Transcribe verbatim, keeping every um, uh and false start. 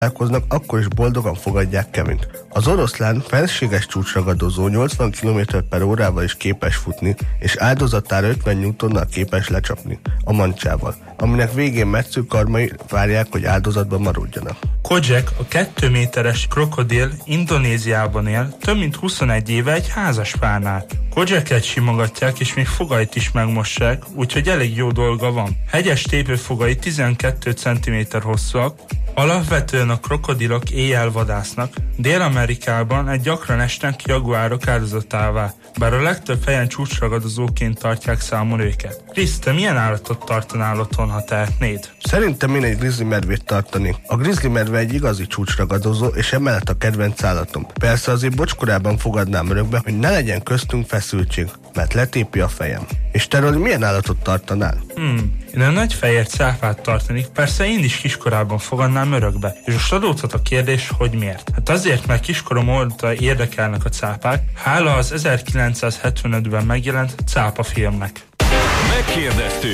találkoznak, akkor is boldogan fogadják Kevint. Az oroszlán felséges csúcsragadozó nyolcvan kilométer per órával is képes futni, és áldozatára ötven newtonnal képes lecsapni, a mancsával, aminek végén metsző karmai várják, hogy áldozatban maradjanak. Kojak, a kettő méteres krokodil Indonéziában él, több mint huszonegy éve egy házas párnál. Kojaket simogatják, és még fogait is megmossák, úgyhogy elég jó dolga van. Hegyes tépőfogai tizenkét centiméter hosszúak, alapvetően a krokodilok éjjel vadásznak, Dél-Amerikában egy gyakran esnek jaguárok áldozatává, bár a legtöbb helyen csúcsragadozóként tartják számon őket. Krisz, te milyen állatot tartanál otthon, ha tehetnéd? Szerintem én egy grizzly medvét tartani. A grizzly medve egy igazi csúcsragadozó, és emellett a kedvenc állatom. Persze azért bocskorában fogadnám örökbe, hogy ne legyen köztünk feszültség, mert letépi a fejem. És te, Roli, milyen állatot tartanál? Hmm, én a nagy fehér cápát tartanék, persze én is kiskorában fogadnám örökbe. És most adódhat a kérdés, hogy miért? Hát azért, mert kiskorom óta érdekelnek a cápák, hála az ezerkilencszázhetvenötben megjelent cápa filmnek. Megkérdeztük.